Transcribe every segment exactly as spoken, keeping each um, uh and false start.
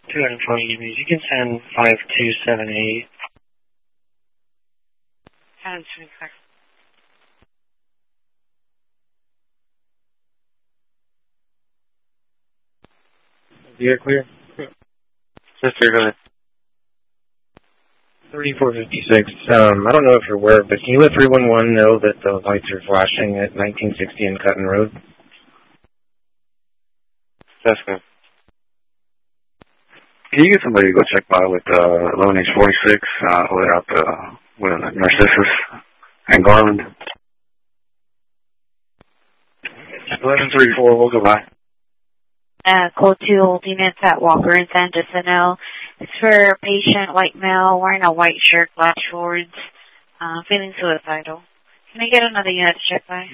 two hundred twenty units. You can send five two seven eight. Sounds twenty-five. You're clear? Sister, go ahead. thirty-four fifty-six. Um, I don't know if you're aware, but can you let three one one know that the lights are flashing at nineteen sixty and Cutton Road? That's good. Can you get somebody to go check by with uh, eleven H forty-six uh, without uh, with Narcissus and Garland? eleven three four, we'll go by. Uh, code two holding it at Walker and San Jacinto. It's for a patient, white male, wearing a white shirt, black shorts, uh, feeling suicidal. Can I get another unit to check by?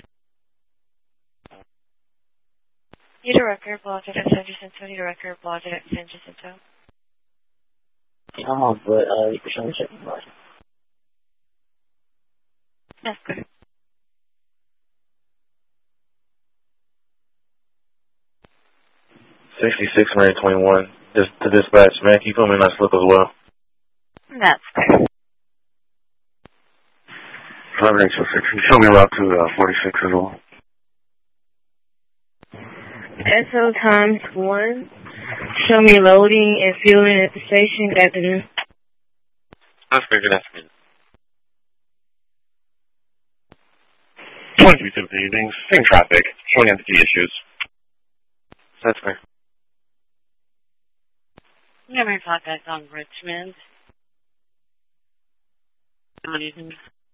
Need a record, blocked it at San Jacinto. Need a record, blocked it at San Jacinto. Oh, but uh, you can show me checking by. That's good. sixty-six Mary twenty-one. Just to dispatch, man. Can you put me in my slip as well? That's good. eleven H forty-six. Can you show me around to uh, forty-six as well? S O times one. Show me loading and fueling at the station. Got the That's good. Good afternoon. twenty-three seventeen evening. Same traffic. Showing entity issues. That's fair. Never thought that's on Richmond. Not even.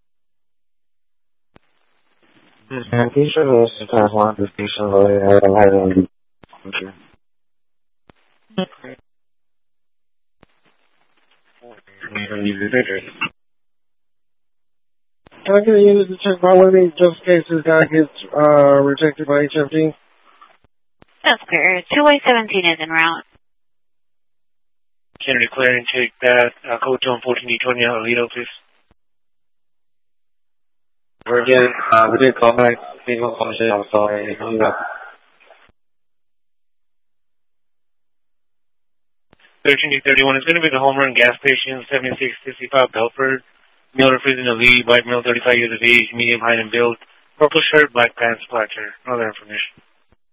And can you show me the class one to station loading? I don't have it on. Okay. Can I get a unit to check by with me just in case this guy gets uh, rejected by H F D? That's clear. two way seventeen is en route. Can you declare and take that uh, code two one fourteen D twenty out of Lido, please? We're again, uh, we did call back. Please don't call shit. I'm sorry. I'm not. thirteen D thirty-one is going to be the home run gas station, seventy-six fifty-five Belford. Male representing the lead, white male, thirty-five years of age, medium height and build, purple shirt, black pants, black hair. No other information.